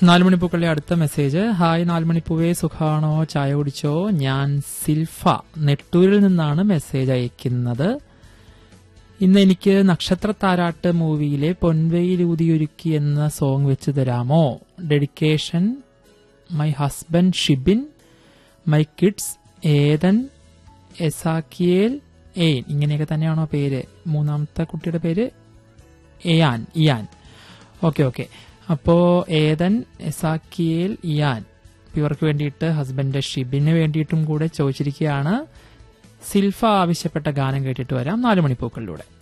നാലുമണിപ്പൂക്കളുടെ അടുത്ത message. Hi നാലുമണിപ്പൂവേ, സുഖാണോ? ചായ കുടിച്ചോ? ഞാൻ സിൽഫ നെട്ടൂരിൽ നിന്നാണ് മെസ്സേജ് അയക്കുന്നത്. ഇന്ന് എനിക്ക് നക്ഷത്രത്താരാട്ട് മൂവിയിലെ പൊൻവെയിലൂതിയൊരുക്കി എന്ന സോങ് വെച്ച് തരാമോ? Dedication my husband Shibin, my kids ഏതൻ, എസാക്കിയേൽ, എയ്ൻ. ഇങ്ങനെയൊക്കെ തന്നെയാണോ പേര്? മൂന്നാമത്തെ കുട്ടിയുടെ പേര് ഇയാൻ. ഓക്കെ. അപ്പോ ഏതൻ, എസാക്കിയേൽ, ഇയാൻ ഇവർക്ക് വേണ്ടിയിട്ട് ഹസ്ബൻഡ് ഷിബിന് വേണ്ടിയിട്ടും കൂടെ ചോദിച്ചിരിക്കുകയാണ്. സിൽഫ ആവശ്യപ്പെട്ട ഗാനം കേട്ടിട്ട് വരാം 4 മണിപ്പൂക്കളിലൂടെ.